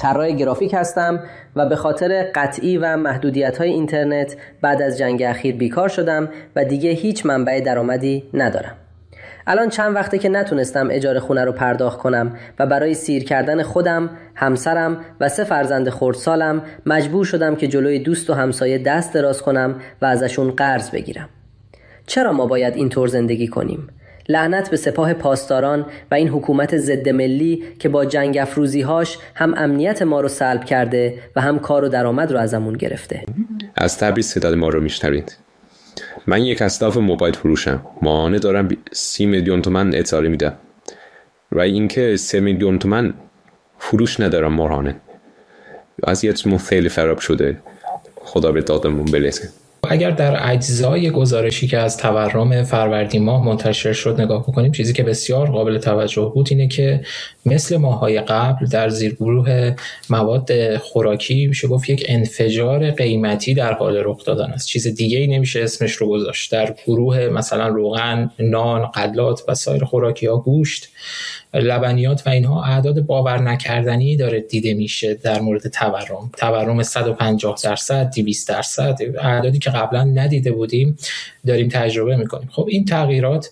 طراح گرافیک هستم و به خاطر قطعی و محدودیت‌های اینترنت بعد از جنگ اخیر بیکار شدم و دیگه هیچ منبع درآمدی ندارم. الان چند وقته که نتونستم اجاره خونه رو پرداخت کنم و برای سیر کردن خودم، همسرم و 3 فرزند خردسالم مجبور شدم که جلوی دوست و همسایه دست دراز کنم و ازشون قرض بگیرم. چرا ما باید اینطور زندگی کنیم؟ لعنت به سپاه پاسداران و این حکومت ضد ملی که با جنگ افروزی‌هاش هم امنیت ما رو سلب کرده و هم کار و درآمد رو ازمون گرفته. از تبریز صدای ما رو میشنوید. من یک اسلاف موبایل فروشم. ماهانه دارم 30 میلیون تومان اعطاری میدم. و اینکه 3 میلیون تومان فروش ندارم ماهانه. وضعیتمون خیلی خراب شده. خدا به دادمون برسه. اگر در اجزای گزارشی که از تورم فروردین ماه منتشر شد نگاه بکنیم، چیزی که بسیار قابل توجه بود اینه که مثل ماه‌های قبل در زیرگروه مواد خوراکی میشه گفت یک انفجار قیمتی در حال رخ دادن است. چیز دیگه‌ای نمیشه اسمش رو گذاشت. در گروه مثلا روغن، نان، غلات و سایر خوراکی‌ها، گوشت، لبنیات و اینها اعداد باور نکردنی داره دیده میشه در مورد تورم 150%، 200%، اعدادی که قبلا ندیده بودیم داریم تجربه میکنیم. خب این تغییرات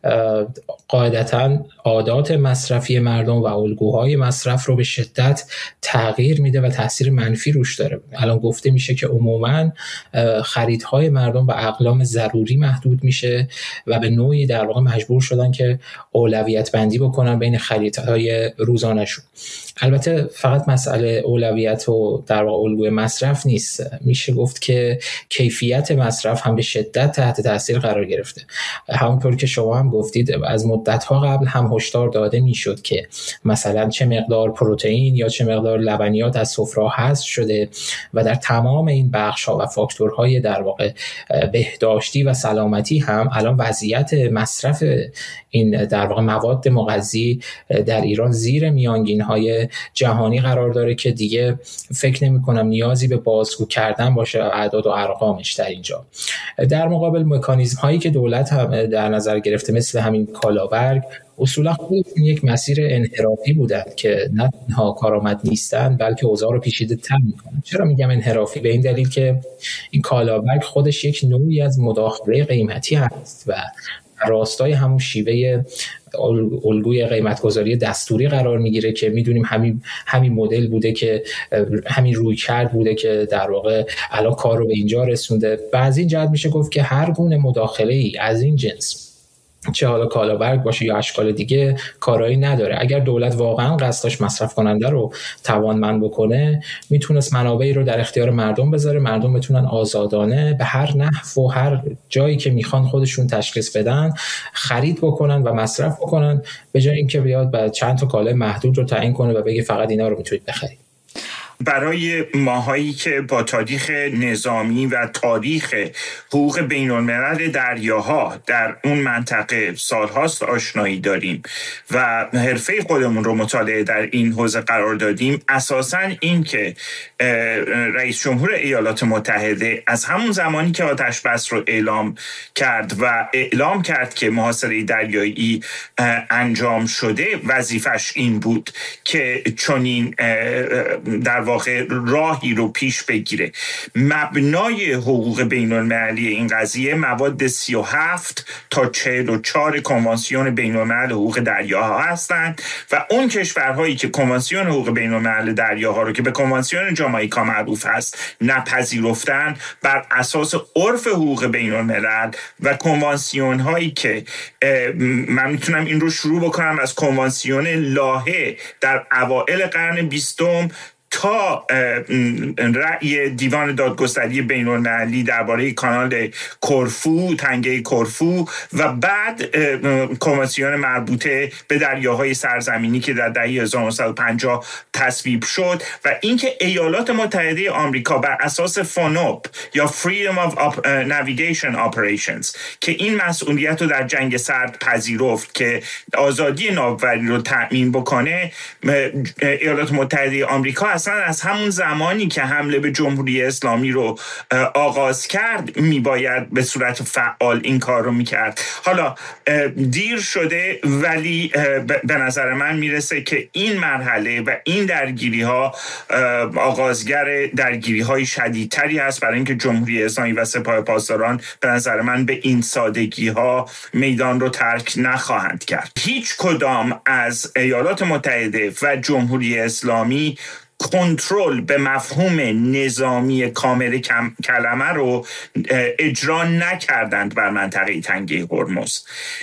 قاعدتاً عادات مصرفی مردم و الگوهای مصرف رو به شدت تغییر میده و تاثیر منفی روش داره. الان گفته میشه که عموماً خریدهای مردم به اقلام ضروری محدود میشه و به نوعی در واقع مجبور شدن که اولویت بندی بکنن بین خریدهای روزانه‌شون. البته فقط مسئله اولویت و در واقع الگوی مصرف نیست، میشه گفت که کیفیت مصرف هم به شدت تحت تاثیر قرار گرفته. همونطور که شما هم گفتید از مدت‌ها قبل هم هشدار داده میشد که مثلا چه مقدار پروتئین یا چه مقدار لبنیات از سفره حذف شده و در تمام این بخش‌ها و فاکتورهای در واقع بهداشتی و سلامتی هم الان وضعیت مصرف این در واقع مواد مغذی در ایران زیر میانگین‌های جهانی قرار داره که دیگه فکر نمی‌کنم نیازی به بازگو کردن باشه اعداد و ارقامش در اینجا. در مقابل مکانیزم‌هایی که دولت هم در نظر گرفته مثل همین کالابرگ اصولا خودشون یک مسیر انحرافی بودن که نه تنها کارآمد نیستن بلکه اوضاع رو پیچیده تر میکنن. چرا میگم انحرافی؟ به این دلیل که این کالابرگ خودش یک نوعی از مداخله قیمتی هست و راستای همون شیوه الگوی قیمتگذاری دستوری قرار میگیره که میدونیم همین مدل بوده که همین رویکرد بوده که در واقع الان کار رو به اینجا رسونده. و از این جهت میشه گفت که هر گونه مداخله‌ای از این جنس، چه حالا کالابرگ باشه یا اشکال دیگه، کارایی نداره. اگر دولت واقعا قصد داشت مصرف کننده رو توانمند بکنه، میتونست منابعی رو در اختیار مردم بذاره، مردم بتونن آزادانه به هر نحو و هر جایی که میخوان خودشون تشخیص بدن خرید بکنن و مصرف بکنن، به جای اینکه بیاد بعد چند تا کالای محدود رو تعیین کنه و بگه فقط اینا رو میتونید بخرید. برای ماهایی که با تاریخ نظامی و تاریخ حقوق بین الملل دریاها در اون منطقه سالهاست آشنایی داریم و حرفه خودمون رو مطالعه در این حوزه قرار دادیم، اساساً این که رئیس جمهور ایالات متحده از همون زمانی که آتش بس رو اعلام کرد و اعلام کرد که محاصره دریایی انجام شده، وظیفش این بود که چنین در واقع راهی رو پیش بگیره. مبنای حقوق بین المللی این قضیه مواد 37 تا 44 کنوانسیون بین الملل حقوق دریاها هستند و اون کشورهایی که کنوانسیون حقوق بین الملل دریاها رو که به کنوانسیون جامائیکا معروف است نپذیرفتن، بر اساس عرف حقوق بین الملل و کنوانسیون هایی که من میتونم این رو شروع بکنم از کنوانسیون لاهه در اوائل قرن 20 تا رأی دیوان دادگستری بین المللی درباره کانال کرفو، تنگه کرفو و بعد کنوانسیون مربوطه به دریاهای سرزمینی که در دهه 1950 تصویب شد و اینکه ایالات متحده آمریکا بر اساس فونوپ یا Freedom of Navigation Operations که این مسئولیت رو در جنگ سرد پذیرفت که آزادی ناوبری رو تأمین بکنه، ایالات متحده آمریکا از اساساً از همون زمانی که حمله به جمهوری اسلامی رو آغاز کرد میباید به صورت فعال این کار رو میکرد. حالا دیر شده، ولی به نظر من میرسه که این مرحله و این درگیری ها آغازگر درگیری های شدیدتری هست، برای اینکه جمهوری اسلامی و سپاه پاسداران به نظر من به این سادگی ها میدان رو ترک نخواهند کرد. هیچ کدام از ایالات متحده و جمهوری اسلامی کنترل به مفهوم نظامی کامل کلمه رو اجرا نکردند بر منطقه تنگه هرمز.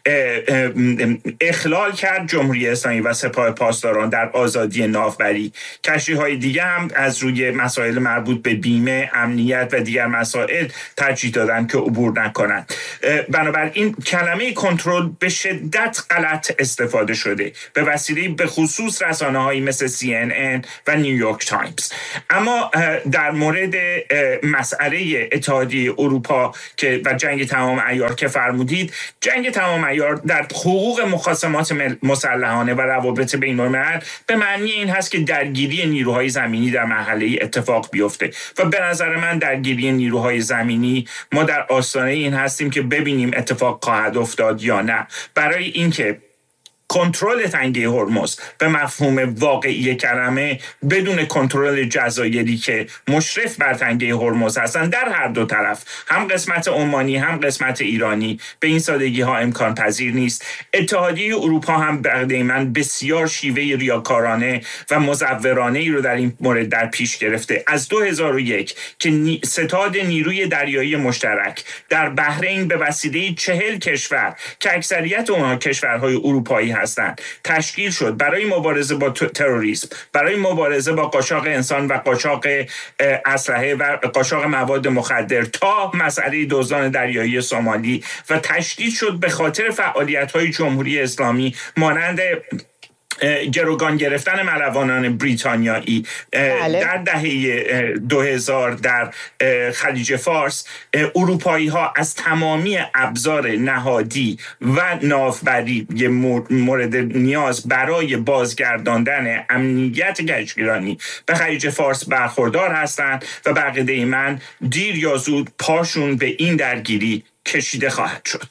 اخلال کرد جمهوری اسلامی و سپاه پاسداران در آزادی ناوبری. کشتی‌های دیگه هم از روی مسائل مربوط به بیمه، امنیت و دیگر مسائل ترجیح دادند که عبور نکنند. بنابراین کلمه کنترل به شدت غلط استفاده شده به وسیله به خصوص رسانه‌هایی مثل CNN و نیویورک تایمز. اما در مورد مسئله اتحادیه اروپا و جنگ تمام عیار که فرمودید، جنگ تمام عیار در حقوق مخاصمات مسلحانه و روابط بین‌الملل به معنی این هست که درگیری نیروهای زمینی در مرحله اتفاق بیفته و به نظر من درگیری نیروهای زمینی ما در آستانه این هستیم که ببینیم اتفاق خواهد افتاد یا نه. برای اینکه کنترل تنگه هرمز به مفهوم واقعی کلمه بدون کنترل جزایری که مشرف بر تنگه هرمز هستند در هر دو طرف، هم قسمت عمانی هم قسمت ایرانی، به این سادگی ها امکان پذیر نیست. اتحادیه اروپا هم برای من بسیار شیوه ریاکارانه و مزورانه ای رو در این مورد در پیش گرفته. از 2001 که ستاد نیروی دریایی مشترک در بحرین به وسیله 40 کشور که اکثریت اونها کشورهای اروپایی هستند تشکیل شد برای مبارزه با تروریسم، برای مبارزه با قاچاق انسان و قاچاق اسلحه و قاچاق مواد مخدر تا مسئله دزدان دریایی سومالی، و تشدید شد به خاطر فعالیت‌های جمهوری اسلامی مانند گروگان گرفتن ملوانان بریتانیایی در دهه 2000 در خلیج فارس. اروپایی ها از تمامی ابزار نهادی و ناوبری مورد نیاز برای بازگرداندن امنیت کشتیرانی به خلیج فارس برخوردار هستند و به عقیده من دیر یا زود پاشون به این درگیری کشیده خواهد شد.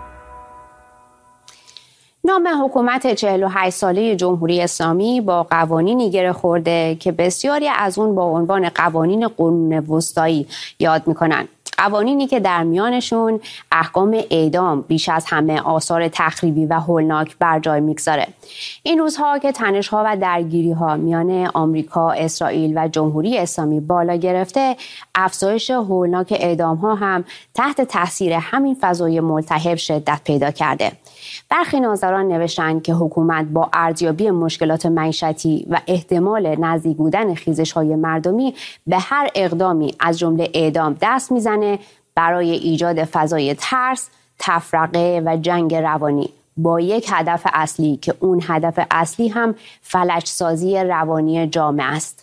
نام حکومت 48 ساله جمهوری اسلامی با قوانینی گره خورده که بسیاری از اون با عنوان قوانین قرون وسطایی یاد میکنن. قوانینی که در میانشون احکام اعدام بیش از همه آثار تخریبی و هولناک بر جای میگذاره. این روزها که تنش‌ها و درگیری‌ها میان آمریکا، اسرائیل و جمهوری اسلامی بالا گرفته، افزایش هولناک اعدام‌ها هم تحت تاثیر همین فضای ملتهب شدت پیدا کرده. برخی ناظران نوشتند که حکومت با ارزیابی مشکلات معیشتی و احتمال نزدیک بودن خیزش‌های مردمی به هر اقدامی از جمله اعدام دست میزنه برای ایجاد فضای ترس، تفرقه و جنگ روانی با یک هدف اصلی که اون هدف اصلی هم فلج‌سازی روانی جامعه است.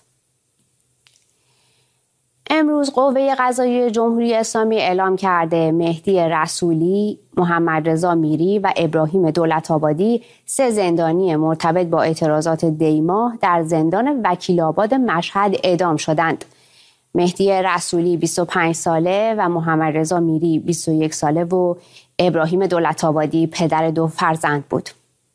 امروز قوه قضاییه جمهوری اسلامی اعلام کرده مهدی رسولی، محمد رضا میری و ابراهیم دولت‌آبادی 3 زندانی مرتبط با اعتراضات دیماه در زندان وکیل‌آباد مشهد اعدام شدند. مهدی رسولی 25 ساله و محمد رضا میری 21 ساله و ابراهیم دولت‌آبادی پدر 2 فرزند بود.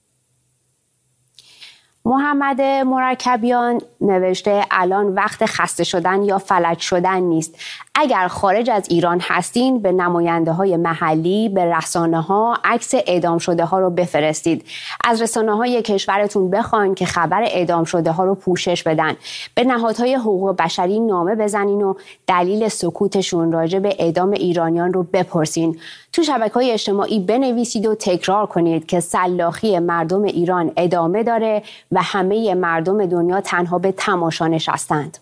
محمد مرکبیان نوشته الان وقت خسته شدن یا فلج شدن نیست. اگر خارج از ایران هستین به نماینده های محلی، به رسانه ها عکس اعدام شده ها رو بفرستید. از رسانه های کشورتون بخواین که خبر اعدام شده ها رو پوشش بدن. به نهادهای حقوق بشری نامه بزنین و دلیل سکوتشون راجع به اعدام ایرانیان رو بپرسین. تو شبکه‌های اجتماعی بنویسید و تکرار کنید که سلاخی مردم ایران ادامه داره و همه مردم دنیا تنها به تماشا نشستند.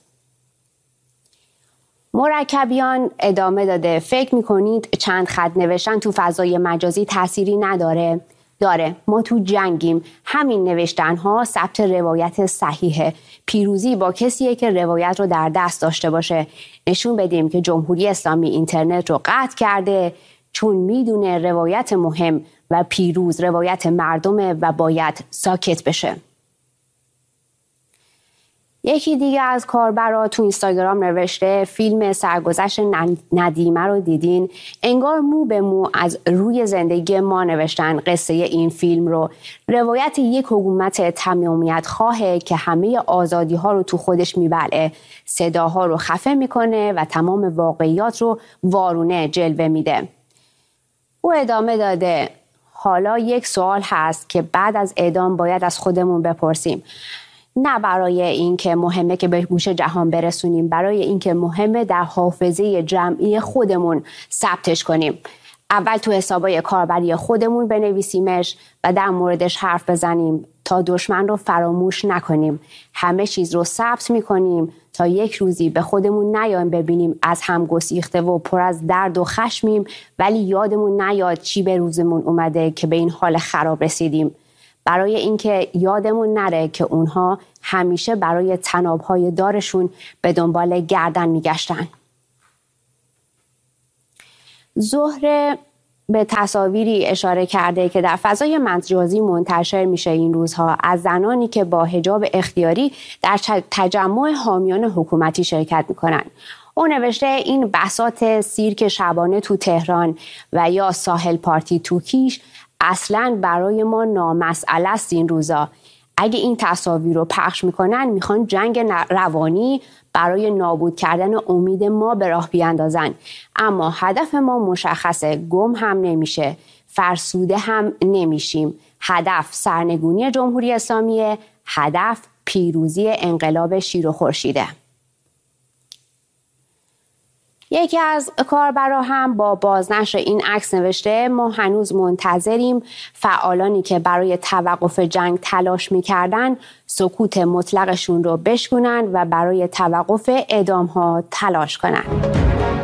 مرکبیان ادامه داده فکر میکنید چند خط نوشتن تو فضای مجازی تأثیری نداره؟ داره. ما تو جنگیم. همین نوشتن ها ثبت روایت صحیحه. پیروزی با کسیه که روایت رو در دست داشته باشه. نشون بدیم که جمهوری اسلامی اینترنت رو قطع کرده چون میدونه روایت مهم و پیروز روایت مردمه و باید ساکت بشه. یکی دیگه از کاربرا تو اینستاگرام نوشته فیلم سرگذشت ندیمه رو دیدین؟ انگار مو به مو از روی زندگی ما نوشتن قصه این فیلم رو. روایت یک حکومت تمامیت خواهه که همه آزادی ها رو تو خودش میبلعه، صداها رو خفه میکنه و تمام واقعیات رو وارونه جلوه میده. او ادامه داده حالا یک سوال هست که بعد از اعدام باید از خودمون بپرسیم. نه برای اینکه مهمه که به گوش جهان برسونیم، برای اینکه مهمه در حافظه جمعی خودمون ثبتش کنیم. اول تو حسابای کاربری خودمون بنویسیمش و در موردش حرف بزنیم تا دشمن رو فراموش نکنیم. همه چیز رو ثبت میکنیم تا یک روزی به خودمون نیایم ببینیم از هم گسیخته و پر از درد و خشمیم، ولی یادمون نیاد چی به روزمون اومده که به این حال خراب رسیدیم. برای اینکه یادمون نره که اونها همیشه برای طناب‌های دارشون به دنبال گردن میگشتن. زهره به تصاویری اشاره کرده که در فضای مجازی منتشر میشه این روزها از زنانی که با حجاب اختیاری در تجمع حامیان حکومتی شرکت میکنن. او نوشته این بساط سیرک شبانه تو تهران و یا ساحل پارتی تو کیش اصلاً برای ما نامسئله است این روزا. اگه این تصاویر رو پخش میکنن میخوان جنگ روانی برای نابود کردن امید ما به راه بیاندازن. اما هدف ما مشخصه، گم هم نمیشه، فرسوده هم نمیشیم. هدف سرنگونی جمهوری اسلامیه، هدف پیروزی انقلاب شیر و خورشیده. یکی از کاربرا هم با بازنشر این عکس نوشته ما هنوز منتظریم فعالانی که برای توقف جنگ تلاش می‌کردن سکوت مطلقشون رو بشکنن و برای توقف اعدام‌ها تلاش کنن.